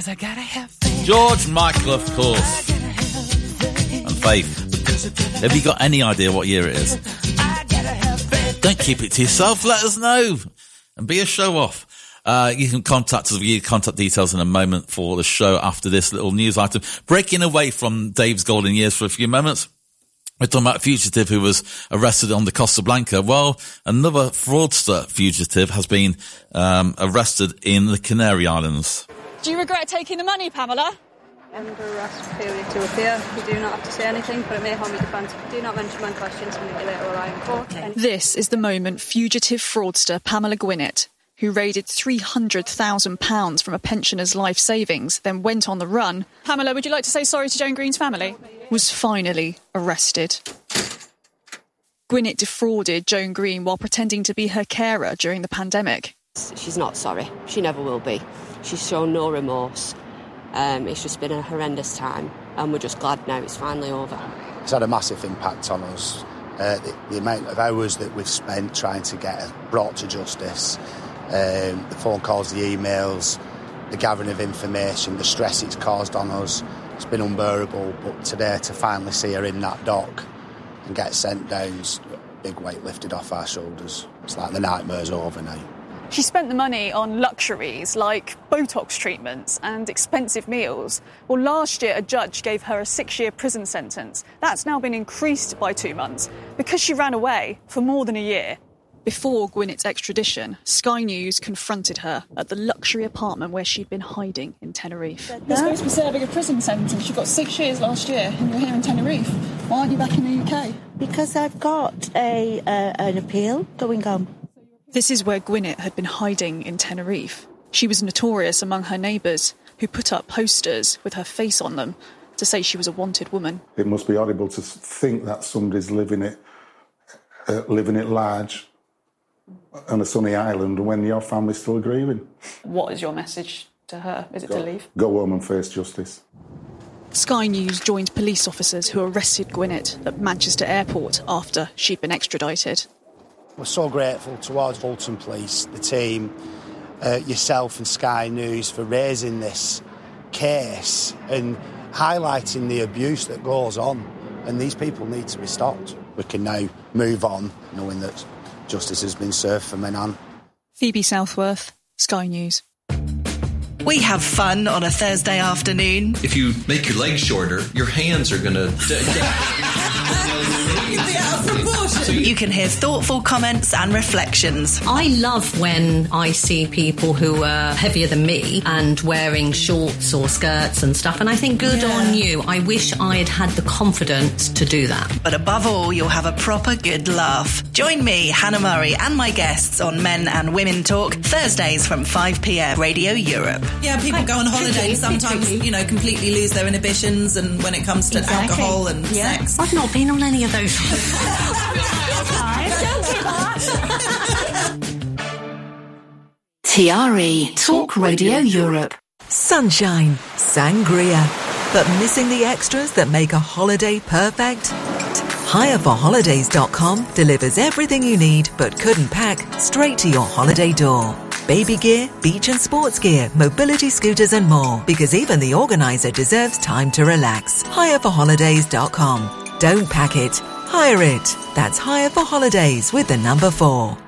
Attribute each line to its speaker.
Speaker 1: 'cause I gotta have faith.
Speaker 2: George Michael, of course. And Faith. Have you got any idea what year it is? Don't keep it to yourself. Let us know. And be a show-off. You can contact us with your contact details in a moment for the show after this little news item. Breaking away from Dave's golden years for a few moments. We're talking about a fugitive who was arrested on the Costa Blanca. Well, another fraudster fugitive has been arrested in the Canary Islands.
Speaker 3: Do you regret taking the money, Pamela?
Speaker 4: Under arrest period to appear. You do not have to say anything, but it may harm your defence. Do not mention my questions when you later rely in court.
Speaker 3: This is the moment fugitive fraudster Pamela Gwinnett, who raided £300,000 from a pensioner's life savings, then went on the run. Pamela, would you like to say sorry to Joan Green's family? Was finally arrested. Gwinnett defrauded Joan Green while pretending to be her carer during the pandemic.
Speaker 5: She's not sorry. She never will be. She's shown no remorse. It's just been a horrendous time, and we're just glad now it's finally over.
Speaker 6: It's had a massive impact on us. The amount of hours that we've spent trying to get her brought to justice, the phone calls, the emails, the gathering of information, the stress it's caused on us, it's been unbearable. But today, to finally see her in that dock and get sent down, big weight lifted off our shoulders. It's like the nightmare's over now.
Speaker 3: She spent the money on luxuries like Botox treatments and expensive meals. Well, last year a judge gave her a 6-year prison sentence. That's now been increased by 2 months because she ran away for more than a year. Before Gwinnett's extradition, Sky News confronted her at the luxury apartment where she'd been hiding in Tenerife. You're supposed to be serving a prison sentence. You got 6 years last year and you're here in Tenerife. Why aren't you back in the UK?
Speaker 7: Because I've got an appeal going on.
Speaker 3: This is where Gwinnett had been hiding in Tenerife. She was notorious among her neighbours, who put up posters with her face on them to say she was a wanted woman.
Speaker 8: It must be horrible to think that somebody's living it large on a sunny island when your family's still grieving.
Speaker 3: What is your message to her? Is it to leave?
Speaker 8: Go home and face justice.
Speaker 3: Sky News joined police officers who arrested Gwinnett at Manchester Airport after she'd been extradited.
Speaker 6: We're so grateful towards Bolton Police, the team, yourself and Sky News for raising this case and highlighting the abuse that goes on. And these people need to be stopped. We can now move on, knowing that justice has been served for Menan.
Speaker 3: Phoebe Southworth, Sky News.
Speaker 9: We have fun on a Thursday afternoon.
Speaker 10: If you make your legs shorter, your hands are going to...
Speaker 9: You can hear thoughtful comments and reflections.
Speaker 11: I love when I see people who are heavier than me and wearing shorts or skirts and stuff, and I think good on you. I wish I had had the confidence to do that.
Speaker 9: But above all, you'll have a proper good laugh. Join me, Hannah Murray, and my guests on Men and Women Talk, Thursdays from 5 p.m, Radio Europe.
Speaker 12: Yeah, people go on holiday and sometimes, completely lose their inhibitions, and when it comes to alcohol and sex.
Speaker 11: I've not been on any of those.
Speaker 13: TRE Talk Radio Europe.
Speaker 14: Sunshine, sangria, but missing the extras that make a holiday perfect? HireForHolidays.com delivers everything you need but couldn't pack straight to your holiday door. Baby gear, beach and sports gear, mobility scooters and more, because even the organizer deserves time to relax. HireForHolidays.com. Don't pack it, hire it. That's Hire for Holidays with the number 4.